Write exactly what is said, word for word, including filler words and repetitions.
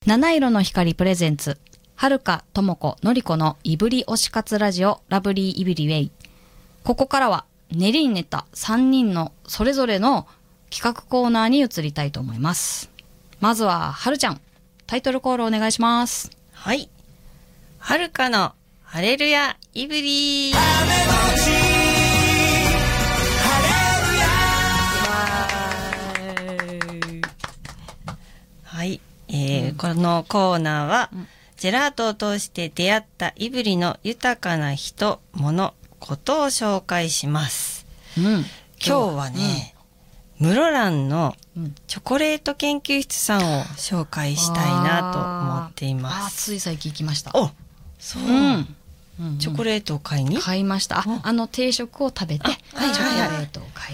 七色の光プレゼンツ、はるか、ともこ、のりこのいぶり推し活ラジオ、ラブリーいぶりウェイ。ここからは練りに練ったさんにんのそれぞれの企画コーナーに移りたいと思います。まずははるちゃん、タイトルコールお願いします。 はい。はるかのハレルヤいぶり。はい、えーうん、このコーナーは、うん、ジェラートを通して出会ったいぶりの豊かな人、物、ことを紹介します。うん、今日はね、うん、室蘭のチョコレート研究室さんを紹介したいなと思っています。 ああ、つい最近行きました。 お、そう、うんうん、チョコレートを買いに買いました。あ、あの定食を食べて、はい、チョコレートを買い